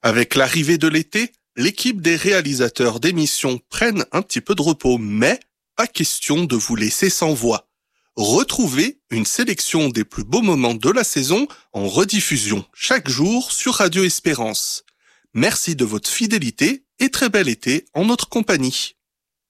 Avec l'arrivée de l'été, l'équipe des réalisateurs d'émissions prennent un petit peu de repos, mais pas question de vous laisser sans voix. Retrouvez une sélection des plus beaux moments de la saison en rediffusion chaque jour sur Radio Espérance. Merci de votre fidélité et très bel été en notre compagnie.